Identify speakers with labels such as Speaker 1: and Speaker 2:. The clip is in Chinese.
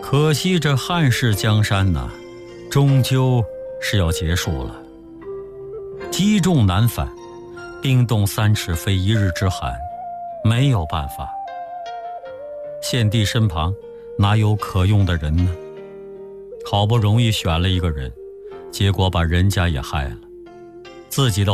Speaker 1: 可惜这汉室江山呢，终究是要结束了。积重难返，冰冻3尺非一日之寒，没有办法。献帝身旁哪有可用的人呢？好不容易选了一个人，结果把人家也害了，自己的